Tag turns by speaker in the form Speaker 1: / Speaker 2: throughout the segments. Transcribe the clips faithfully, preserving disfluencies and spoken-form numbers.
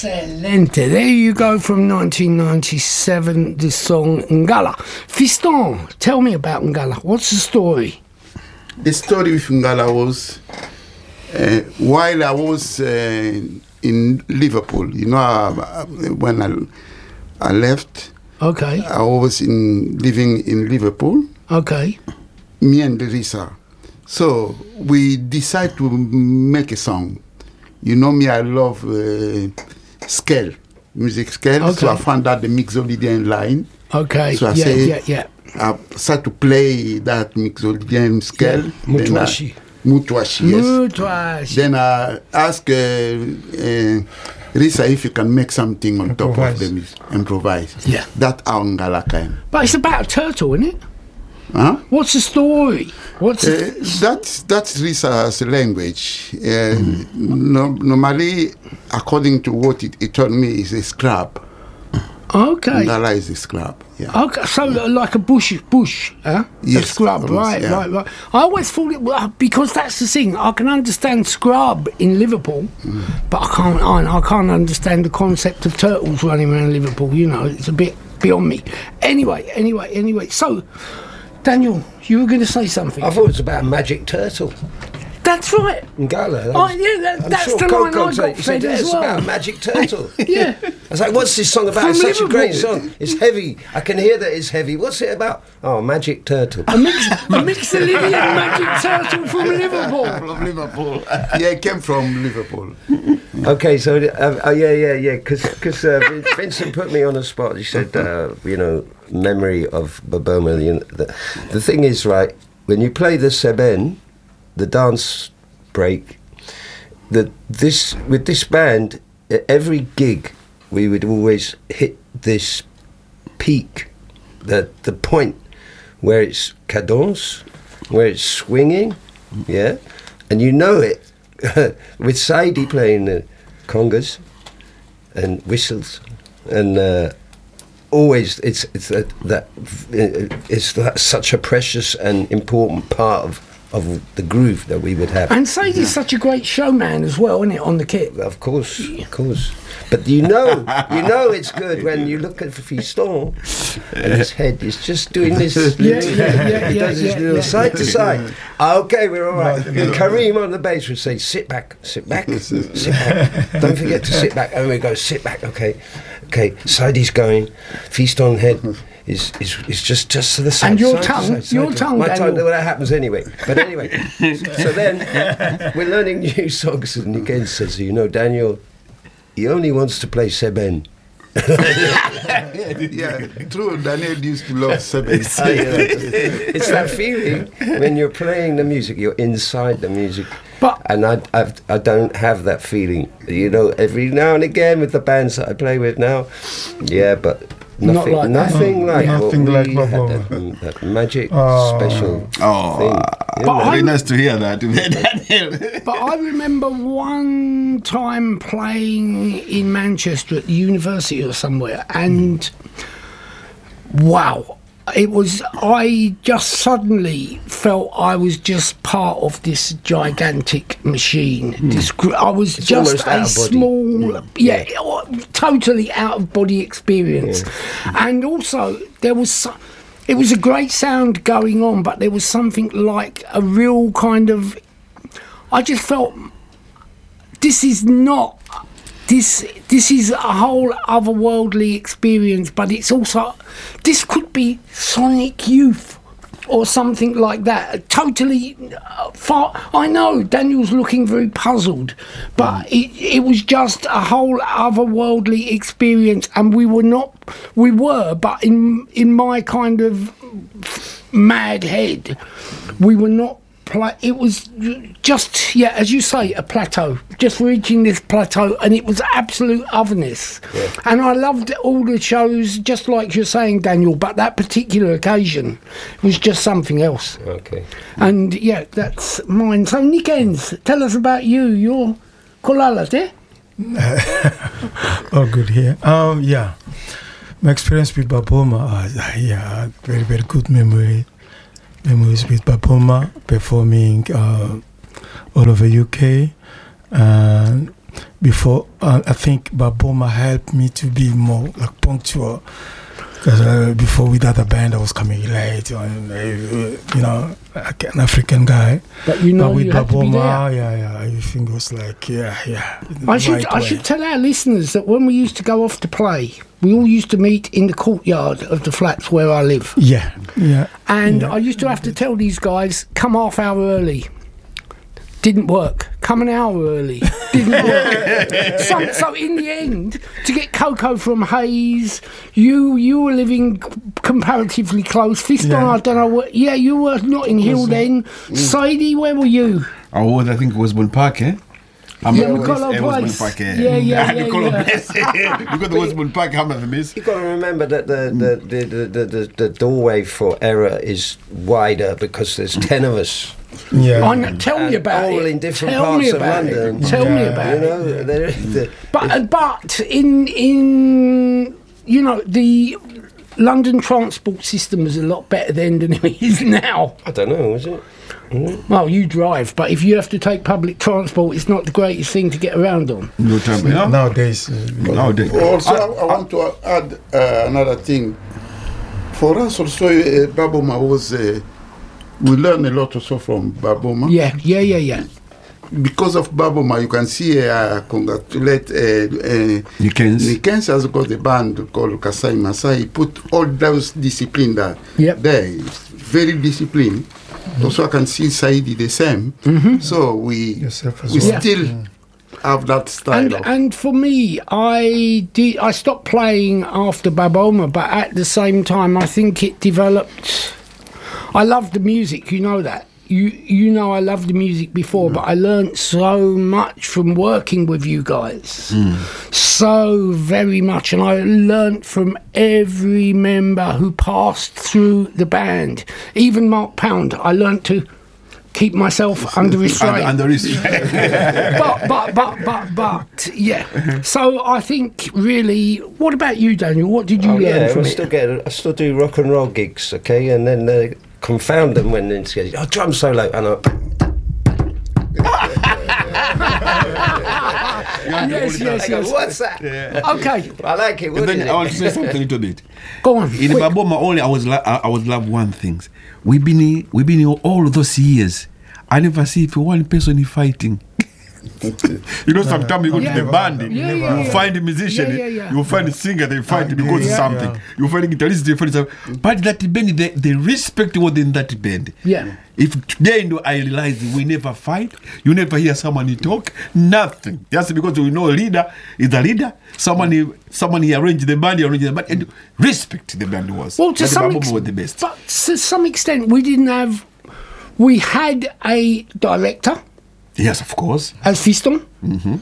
Speaker 1: Excelente. There you go from nineteen ninety-seven, this song Ngala. Fiston, tell me about Ngala. What's the story?
Speaker 2: The story with Ngala was uh, while I was uh, in Liverpool, you know, uh, when I, I left,
Speaker 1: okay,
Speaker 2: I was in living in Liverpool.
Speaker 1: Okay.
Speaker 2: Me and Risa. So we decided to make a song. You know me, I love uh, scale, music scale.
Speaker 1: Okay.
Speaker 2: So I found out the Mixolydian line.
Speaker 1: Okay.
Speaker 2: So I
Speaker 1: yeah,
Speaker 2: say,
Speaker 1: yeah, yeah.
Speaker 2: I started to play that Mixolydian scale.
Speaker 1: Yeah. Mutwashi.
Speaker 2: Mutwashi, yes.
Speaker 1: Mutwashi.
Speaker 2: Then I asked uh, uh, Risa if you can make something on top of the music. Improvise.
Speaker 1: Yeah.
Speaker 2: That how Ngala came.
Speaker 1: But it's about a turtle, isn't it?
Speaker 2: Huh?
Speaker 1: What's the story? What's
Speaker 2: uh,
Speaker 1: the...
Speaker 2: that's that's Risa's language. Uh, mm. no, normally, according to what it, it told me, is a scrap.
Speaker 1: Okay.
Speaker 2: Ngala is a scrap. Yeah.
Speaker 1: Okay, so like a bush, bush, huh?
Speaker 2: Yes.
Speaker 1: A scrub,
Speaker 2: almost,
Speaker 1: right,
Speaker 2: yeah.
Speaker 1: right, right. I always thought it was because that's the thing. I can understand scrub in Liverpool, mm. but I can't. I, I can't understand the concept of turtles running around Liverpool. You know, it's a bit beyond me. Anyway, anyway, anyway. So, Daniel, you were going to say something.
Speaker 3: I thought it was about a magic turtle.
Speaker 1: That's right.
Speaker 3: Ngala.
Speaker 1: Oh, yeah, that, that's
Speaker 3: sure
Speaker 1: the line I got
Speaker 3: he said,
Speaker 1: fed as
Speaker 3: it's
Speaker 1: well.
Speaker 3: about a magic turtle.
Speaker 1: Yeah.
Speaker 3: I was like, what's this song about?
Speaker 1: From
Speaker 3: It's such
Speaker 1: Liverpool.
Speaker 3: a great song. It's heavy. I can hear that it's heavy. What's it about? Oh, magic turtle.
Speaker 1: A mix, a Mixolydian magic turtle from Liverpool.
Speaker 2: From Liverpool. Yeah, it came from Liverpool.
Speaker 3: Okay, so uh, uh, yeah, yeah, yeah, because uh, Vincent put me on the spot. He said, uh, you know, memory of Baboma. You know, the, the thing is, right, when you play the Seben, the dance break, that this with this band, at every gig, we would always hit this peak, the the point where it's cadence, where it's swinging, yeah, and you know it with Saidi playing the congas and whistles, and uh, always it's it's that, that it's that such a precious and important part of. of the groove that we would have.
Speaker 1: And Sadie's yeah. such a great showman as well, isn't it, on the kit?
Speaker 3: Of course, of course. But you know, you know it's good when you look at Fiston and his head is just doing this.
Speaker 1: Yeah, yeah, yeah,
Speaker 3: he
Speaker 1: yeah,
Speaker 3: does
Speaker 1: yeah,
Speaker 3: this little
Speaker 1: yeah.
Speaker 3: side to side. Okay, we're all right. And Kareem on the bass would say, sit back, sit back, sit back. Don't forget to sit back. And we go, sit back, okay. Okay, Sadie's going, Fiston head. Is, is is just just to the side.
Speaker 1: And your
Speaker 3: side
Speaker 1: tongue,
Speaker 3: side, side
Speaker 1: your
Speaker 3: to,
Speaker 1: tongue,
Speaker 3: my
Speaker 1: Daniel.
Speaker 3: tongue. Well, that happens anyway. But anyway, so then we're learning new songs, and again says, you know, Daniel, he only wants to play Seben.
Speaker 2: Yeah, true. Daniel used to love Seben.
Speaker 3: Oh, yeah. It's that feeling when you're playing the music, you're inside the music.
Speaker 1: But
Speaker 3: and I I've, I don't have that feeling. You know, every now and again with the bands that I play with now, yeah, but. Nothing,
Speaker 1: Not like
Speaker 3: nothing
Speaker 1: that.
Speaker 3: like
Speaker 4: Nothing
Speaker 3: what
Speaker 4: like
Speaker 3: we had,
Speaker 4: Baboma.
Speaker 3: that, that magic
Speaker 4: Oh.
Speaker 3: special
Speaker 5: Oh,
Speaker 3: thing.
Speaker 5: uh,
Speaker 3: Yeah,
Speaker 5: very
Speaker 1: I'm-
Speaker 5: nice to hear that, Daniel.
Speaker 1: But I remember one time playing in Manchester at the university or somewhere, and wow, it was, I just suddenly felt I was just part of this gigantic machine.
Speaker 5: Mm.
Speaker 1: This, gr- I was
Speaker 3: It's
Speaker 1: just
Speaker 3: almost out
Speaker 1: a
Speaker 3: of body.
Speaker 1: small,
Speaker 3: Mm.
Speaker 1: yeah, totally out of body experience. Yeah. And also, there was so, it was a great sound going on, but there was something like a real kind of, I just felt, this is not, this this is a whole otherworldly experience, but it's also, this could be Sonic Youth or something like that. Totally uh, far. I know Daniel's looking very puzzled, but mm. it, it was just a whole otherworldly experience, and we were not, we were, but in in my kind of mad head, we were not. Pla- it was just, yeah, as you say, a plateau, just reaching this plateau, and it was absolute otherness. Yeah. And I loved all the shows, just like you're saying, Daniel, but that particular occasion was just something else.
Speaker 3: Okay.
Speaker 1: And yeah, that's mine. So Nick Enns, tell us about you. You're Kolala, eh?
Speaker 4: Oh, good here. Um, yeah, my experience with Baboma, uh, yeah, very, very good memory. Memories with Baboma, performing uh, all over U K, and before. Uh, I think Baboma helped me to be more like punctual. Because uh, before with other band, I was coming late, and, uh, you know, like an African guy.
Speaker 1: But you know,
Speaker 4: but with
Speaker 1: you had to be
Speaker 4: Baboma,
Speaker 1: there.
Speaker 4: yeah, yeah, everything was like, yeah, yeah.
Speaker 1: I should
Speaker 4: right
Speaker 1: I
Speaker 4: way.
Speaker 1: should tell our listeners that when we used to go off to play, we all used to meet in the courtyard of the flats where I live.
Speaker 4: Yeah, yeah.
Speaker 1: And
Speaker 4: yeah.
Speaker 1: I used to have to tell these guys, come half hour early. Didn't work. Come an hour early. Didn't work. so, so in the end, to get Coco from Hayes, you you were living c- comparatively close. Fiston,
Speaker 4: Yeah.
Speaker 1: I don't know what. Yeah, you were Notting Hill then. Sadie, where were you?
Speaker 5: I was, I think it was Bon Park, eh? I'm
Speaker 1: Yeah,
Speaker 5: a-
Speaker 1: Nicolo
Speaker 5: it was
Speaker 1: Place.
Speaker 5: Bon Park, eh?
Speaker 1: Yeah, yeah, yeah,
Speaker 5: Nicolo
Speaker 1: yeah.
Speaker 5: Place. Because it was Bon Park, I'm at the miss.
Speaker 3: You've got to remember that the, the, the, the, the, the, the doorway for error is wider because there's ten of us.
Speaker 4: Yeah.
Speaker 1: I know, tell me
Speaker 3: And
Speaker 1: about
Speaker 3: all
Speaker 1: it.
Speaker 3: in different
Speaker 1: tell
Speaker 3: parts
Speaker 1: me
Speaker 3: of
Speaker 1: about
Speaker 3: London.
Speaker 1: It. Tell me
Speaker 4: Yeah.
Speaker 1: about
Speaker 3: You
Speaker 1: it.
Speaker 3: know, they're- the-
Speaker 1: But uh, but in in you know the London transport system was a lot better then than it is now.
Speaker 3: I don't know, is it?
Speaker 1: Well, you drive, but if you have to take public transport, it's not the greatest thing to get around on.
Speaker 5: No time, yeah?
Speaker 4: Nowadays, uh,
Speaker 5: Nowadays.
Speaker 2: Also, I, I want to add uh, another thing. For us also, uh, Baboma was, uh, we learned a lot also from Baboma.
Speaker 1: Yeah, yeah, yeah, yeah.
Speaker 2: Because of Baboma, you can see, uh, congratulate uh, uh,
Speaker 5: Nikens.
Speaker 2: Nikens has got a band called Kasai Masai. He put all those discipline there.
Speaker 1: Yep.
Speaker 2: There, it's very disciplined. Also, I can see Saidi the same. So we
Speaker 4: Yourself as
Speaker 2: we
Speaker 4: well.
Speaker 2: still have that style.
Speaker 1: And
Speaker 2: of,
Speaker 1: and for me, I did. I stopped playing after Baboma, but at the same time, I think it developed. I love the music, you know that. You you know I loved the music before, but I learnt so much from working with you guys. So very much, and I learnt from every member who passed through the band. Even Mark Pound, I learnt to keep myself under restraint.
Speaker 5: And, and there is.
Speaker 1: but, but, but, but, but, yeah. So I think really, what about you, Daniel? What did you
Speaker 3: Oh,
Speaker 1: learn
Speaker 3: yeah,
Speaker 1: from
Speaker 3: I
Speaker 1: it?
Speaker 3: still get, I still do rock and roll gigs, okay, and then uh, confound them when it's oh, drum solo, and I,
Speaker 1: yes, yes,
Speaker 3: I go,
Speaker 1: yes.
Speaker 3: what's that?
Speaker 1: Okay,
Speaker 3: I like it.
Speaker 5: And
Speaker 3: Wouldn't
Speaker 5: then
Speaker 3: it?
Speaker 5: I want to say something a little bit.
Speaker 1: go on.
Speaker 5: In
Speaker 1: quick.
Speaker 5: Baboma only, I was la- I I was love one thing. We've been in, we've been in all those years. I never see if one person is fighting. You know, sometimes you go
Speaker 1: Yeah.
Speaker 5: to the band,
Speaker 1: Yeah,
Speaker 5: you
Speaker 1: yeah, yeah.
Speaker 5: find a musician,
Speaker 1: Yeah, yeah, yeah.
Speaker 5: you find a singer, they fight because
Speaker 4: yeah,
Speaker 5: of something.
Speaker 4: yeah.
Speaker 5: You find a guitarist, they fight something. But that band, they, they respect what in that band.
Speaker 1: Yeah.
Speaker 5: If today do I realize we never fight, you never hear someone talk, nothing. Just because we know a leader is a leader. Someone he, someone he arranged the band, he arranged the band, and respect the band was.
Speaker 1: Well, to
Speaker 5: That
Speaker 1: some
Speaker 5: Baboma
Speaker 1: extent,
Speaker 5: was the best.
Speaker 1: but to some extent, we didn't have. We had a director
Speaker 5: Yes, of course.
Speaker 1: as Fiston,
Speaker 5: Mm-hmm.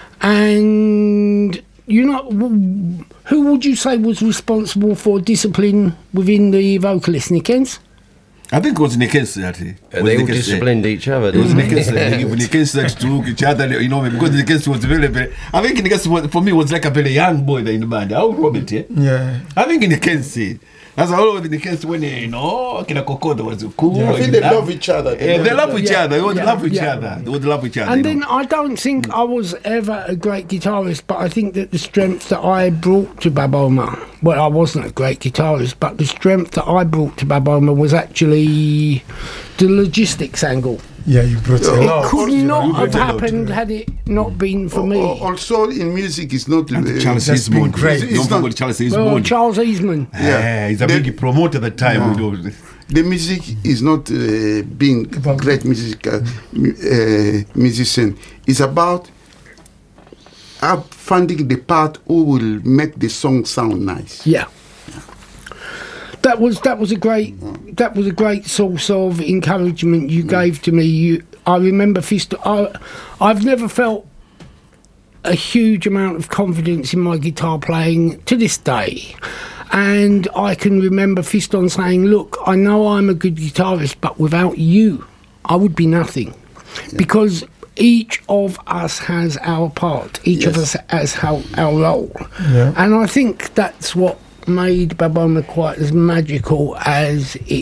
Speaker 1: and you know, w- who would you say was responsible for discipline within the vocalist, Nickens?
Speaker 5: I think it was Nikens that. eh,
Speaker 3: Uh,
Speaker 5: was
Speaker 3: they all
Speaker 5: Nikens, eh,
Speaker 3: disciplined each other.
Speaker 5: It was
Speaker 3: didn't
Speaker 5: Nikens.
Speaker 3: they?
Speaker 5: When Nikens liked to look each other, you know, because Nikens was very, very. I think Nikens was, for me was like a very young boy there in the band. How Robert, yeah?
Speaker 4: yeah.
Speaker 5: I think Nikens, eh, that's all over the Nikens when, eh, you know, Kina Kokoda was cool.
Speaker 2: I think they love each other.
Speaker 5: Yeah, they love each
Speaker 1: Yeah,
Speaker 5: other. They would
Speaker 1: yeah,
Speaker 5: love each
Speaker 1: yeah.
Speaker 5: other. They would love each other.
Speaker 1: And
Speaker 5: you
Speaker 1: then
Speaker 5: know.
Speaker 1: I don't think I was ever a great guitarist, but I think that the strength that I brought to Baboma, well, I wasn't a great guitarist, but the strength that I brought to Baboma was actually the logistics angle.
Speaker 4: Yeah, you brought
Speaker 2: Yeah.
Speaker 4: a
Speaker 2: It
Speaker 4: lot.
Speaker 1: It could
Speaker 2: you
Speaker 1: not
Speaker 5: you
Speaker 1: have
Speaker 5: brought a lot.
Speaker 1: happened had it not been for
Speaker 2: Al-
Speaker 1: me.
Speaker 2: Also, in music, it's not.
Speaker 5: And
Speaker 2: uh,
Speaker 5: Charles
Speaker 4: that's been
Speaker 5: Eastbourne.
Speaker 4: great.
Speaker 5: Don't
Speaker 2: It's
Speaker 5: forget
Speaker 2: not-
Speaker 5: Charles
Speaker 1: Well,
Speaker 5: Eastbourne.
Speaker 1: Charles Eastman.
Speaker 5: Yeah, he's a
Speaker 2: The-
Speaker 5: big promoter at the time. You know.
Speaker 2: the music is not uh, being
Speaker 4: About-
Speaker 2: great music uh, mu- uh, musician. It's about uh, finding the part who will make the song sound nice.
Speaker 1: Yeah. That was that was a great that was a great source of encouragement you gave to me. You, I remember Fist. I, I've never felt a huge amount of confidence in my guitar playing to this day, and I can remember Fiston saying, "Look, I know I'm a good guitarist, but without you, I would be nothing," because each of us has our part. Each of us
Speaker 2: Yes.
Speaker 1: has our, our role,
Speaker 4: Yeah.
Speaker 1: and I think that's what made Baboma quite as magical as it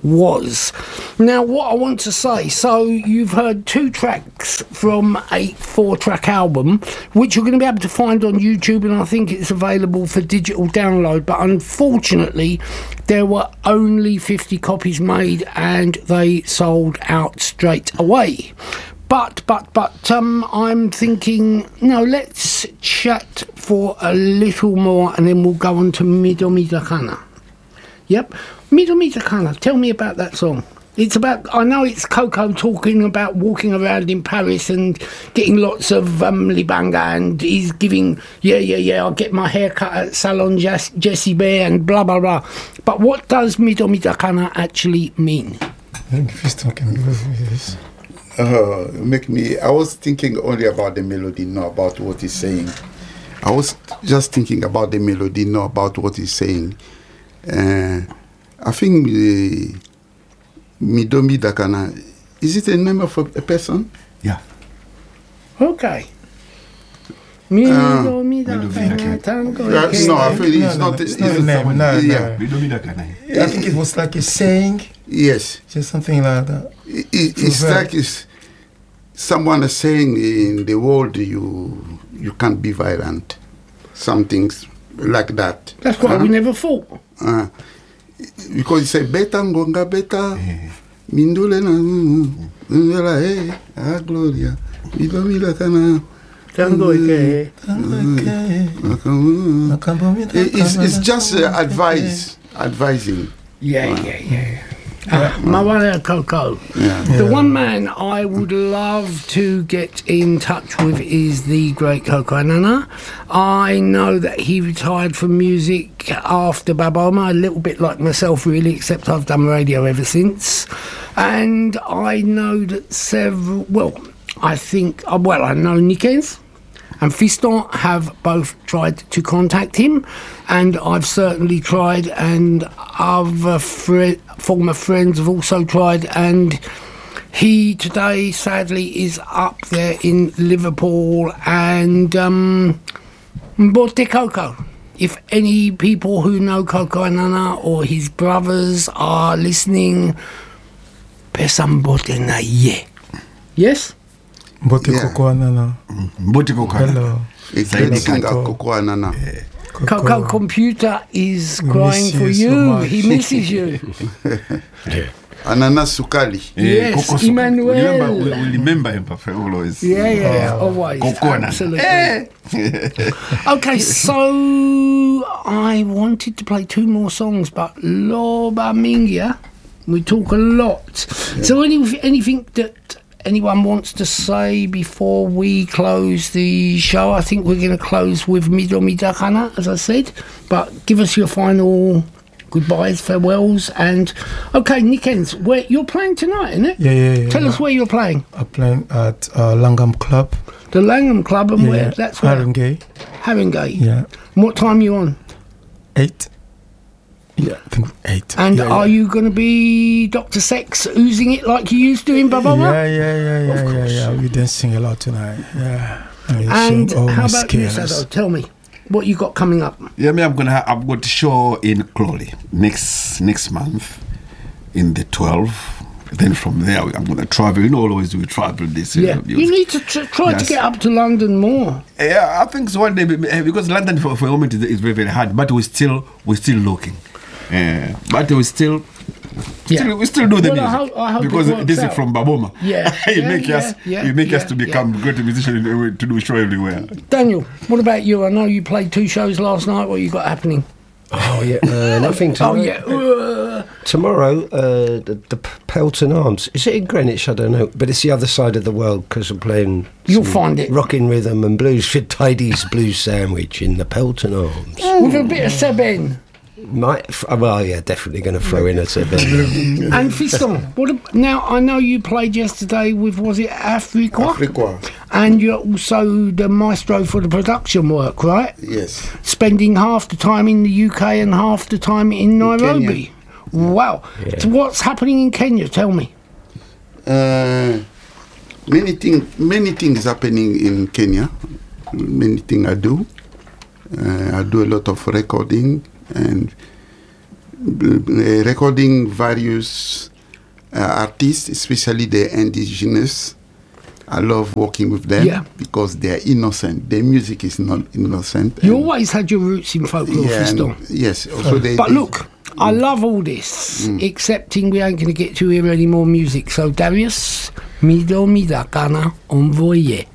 Speaker 1: was. Now, what I want to say, so you've heard two tracks from a four-track album, which you're going to be able to find on YouTube, and I think it's available for digital download, but unfortunately, there were only fifty copies made, and they sold out straight away. But, but, but, um, I'm thinking, no, let's chat for a little more, and then we'll go on to Mido Midakana. Yep. Mido Midakana, tell me about that song. It's about, I know it's Coco talking about walking around in Paris and getting lots of um, libanga, and he's giving, yeah, yeah, yeah, I'll get my hair cut at Salon Jes- Jessie Bear and blah, blah, blah. But what does Mido Midakana actually mean?
Speaker 4: If he's talking with this.
Speaker 2: Uh, make me. I was thinking only about the melody, not about what he's saying. I was just thinking about the melody, not about what he's saying. Uh, I think the Mido Midakana, is it a name of a, a person?
Speaker 5: Yeah.
Speaker 1: Okay. Mido Midakana, tango.
Speaker 2: Yeah,
Speaker 1: okay.
Speaker 2: no, I feel it's
Speaker 4: No, no,
Speaker 2: not.
Speaker 4: it's not a name,
Speaker 2: someone-
Speaker 4: no,
Speaker 2: yeah.
Speaker 5: We don't need that kind of.
Speaker 4: I think it was like a saying,
Speaker 2: Yes.
Speaker 4: just something like that.
Speaker 2: It, it, it's
Speaker 4: Right.
Speaker 2: like it's, someone is saying in the world you you can't be violent. Some things like that.
Speaker 1: That's why
Speaker 2: Uh-huh.
Speaker 1: we never fought.
Speaker 2: Uh, because you say beta ngonga beta mindule na ndela eh ah gloria Mido Midakana.
Speaker 1: Tango, okay.
Speaker 4: Okay.
Speaker 2: It- It's, it's just uh, advice, advising.
Speaker 1: Yeah, yeah, yeah. Ah, Mawala Coco.
Speaker 2: Yeah.
Speaker 1: The one man I would love to get in touch with is the great Coco Nana. I know that he retired from music after Baboma, a little bit like myself really, except I've done radio ever since. And I know that several, well, I think, uh, well, I know Nikens and Fiston have both tried to contact him, and I've certainly tried, and other fri- former friends have also tried, and he today sadly is up there in Liverpool. And um, Mbote Coco, if any people who know Coco Nana or his brothers are listening, pesa Mbote na ye. Yes?
Speaker 4: Mbote
Speaker 2: Yeah.
Speaker 4: Coco Nana.
Speaker 5: Mbotiko kana.
Speaker 4: Hello.
Speaker 2: Ikilinga
Speaker 4: Coco.
Speaker 2: Coco Nana.
Speaker 1: Coco Computer is crying
Speaker 4: miss
Speaker 1: for
Speaker 4: you so
Speaker 1: you.
Speaker 4: much.
Speaker 1: He misses you.
Speaker 2: Ananas Sukali.
Speaker 1: Yes,
Speaker 5: Coco Suku.
Speaker 1: Emmanuel.
Speaker 5: Remember, we, we remember him perfect always.
Speaker 1: Yeah, yeah, always.
Speaker 5: Coco Nana.
Speaker 1: Absolutely. Okay, so I wanted to play two more songs, but Loba Mingia, we talk a lot. So any, anything that anyone wants to say before we close the show? I think we're going to close with Mido Midakana, as I said, but give us your final goodbyes, farewells, and okay, Nikens, where you're playing tonight, isn't it?
Speaker 4: Yeah, yeah, yeah.
Speaker 1: Tell
Speaker 4: yeah.
Speaker 1: us where you're playing.
Speaker 4: I'm playing at uh, Langham Club.
Speaker 1: The Langham Club, and
Speaker 4: Yeah,
Speaker 1: where?
Speaker 4: yeah.
Speaker 1: That's where.
Speaker 4: Haringey.
Speaker 1: Haringey.
Speaker 4: Yeah.
Speaker 1: And what time are you on?
Speaker 4: Eight. Yeah, I think eight.
Speaker 1: And
Speaker 4: yeah,
Speaker 1: are
Speaker 4: yeah.
Speaker 1: you going to be Doctor Sex oozing it like you used to in Babama?
Speaker 4: Yeah, yeah, yeah, yeah,
Speaker 1: Of
Speaker 4: yeah,
Speaker 1: course.
Speaker 4: yeah. We didn't sing a lot tonight. Yeah. I mean,
Speaker 1: And
Speaker 4: sing all
Speaker 1: how
Speaker 4: my
Speaker 1: about you,
Speaker 4: scales.
Speaker 1: Sado? Tell me what you got coming up.
Speaker 5: Yeah, me, I'm gonna. Ha- I've got a show in Crawley next next month, in the twelfth. Then from there, I'm gonna travel. You know, always we travel this.
Speaker 1: Yeah,
Speaker 5: know,
Speaker 1: you need to tr- try to
Speaker 5: Yes.
Speaker 1: get up to London more.
Speaker 5: Yeah, I think so one day be- eh, because London for, for a moment is, is very very hard, but we still we're still looking. Uh, but we still.
Speaker 1: Yeah.
Speaker 5: Still, we still do the
Speaker 1: Well, I
Speaker 5: music
Speaker 1: hope- I hope it
Speaker 5: because
Speaker 1: works
Speaker 5: this is
Speaker 1: out.
Speaker 5: from Baboma.
Speaker 1: Yeah,
Speaker 5: you
Speaker 1: yeah,
Speaker 5: make
Speaker 1: yeah,
Speaker 5: us,
Speaker 1: yeah,
Speaker 5: you make us
Speaker 1: yeah,
Speaker 5: to become great musicians and to do show everywhere.
Speaker 1: Daniel, what about you? I know you played two shows last night. What you got happening?
Speaker 3: Oh yeah, uh, nothing
Speaker 1: Oh
Speaker 3: tomorrow.
Speaker 1: yeah, uh,
Speaker 3: Tomorrow, uh, the, the Pelton Arms. Is it in Greenwich? I don't know, but it's the other side of the world because I'm playing.
Speaker 1: You'll
Speaker 3: some
Speaker 1: find it.
Speaker 3: Rocking rhythm and blues for Tidy's Blues Sandwich in the Pelton Arms.
Speaker 1: with a bit of Seben
Speaker 3: Might f- well, yeah, definitely going to throw in a bit.
Speaker 1: and Fiston. What? ab- Now I know you played yesterday with was it Africa?
Speaker 2: Africa.
Speaker 1: And you're also the maestro for the production work, right?
Speaker 2: Yes.
Speaker 1: Spending half the time in the U K and half the time in Nairobi. Wow.
Speaker 3: Yeah.
Speaker 1: So what's happening in Kenya? Tell me.
Speaker 2: Uh, many things, many things happening in Kenya. Many things I do. Uh, I do a lot of recording, and uh, recording various uh, artists, especially the indigenous. I love working with them
Speaker 1: Yeah.
Speaker 2: because they're innocent. Their music is not innocent.
Speaker 1: You
Speaker 2: and-
Speaker 1: always had your roots in folklore,
Speaker 2: yeah, and-
Speaker 1: Fiston.
Speaker 2: yes. Also, they,
Speaker 1: But
Speaker 2: they-
Speaker 1: look, I love all this, excepting we ain't going to get to hear any more music. So, Darius, mi do mi da kana envoyer.